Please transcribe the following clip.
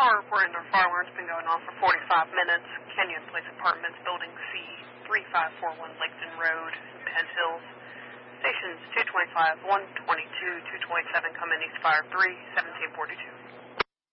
reporting their fire alarm's been going on for 45 minutes. Kenyon Place Apartments, Building C, 3541 Laketon Road, Penn Hills. Stations 225, 122, 227, come in East Fire 3, 1742.